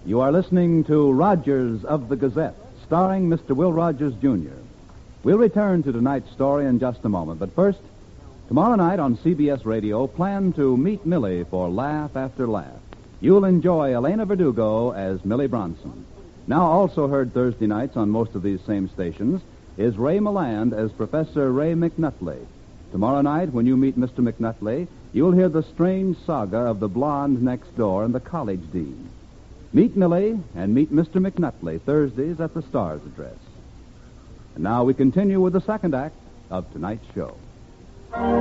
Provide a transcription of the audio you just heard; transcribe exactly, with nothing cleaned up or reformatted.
You are listening to Rogers of the Gazette, starring Mister Will Rogers, Junior We'll return to tonight's story in just a moment, but first, tomorrow night on C B S Radio, plan to meet Millie for Laugh After Laugh. You'll enjoy Elena Verdugo as Millie Bronson. Now also heard Thursday nights on most of these same stations is Ray Milland as Professor Ray McNutley. Tomorrow night, when you meet Mister McNutley, you'll hear the strange saga of the blonde next door and the college dean. Meet Millie and meet Mister McNutley Thursdays at the Star's address. And now we continue with the second act of tonight's show.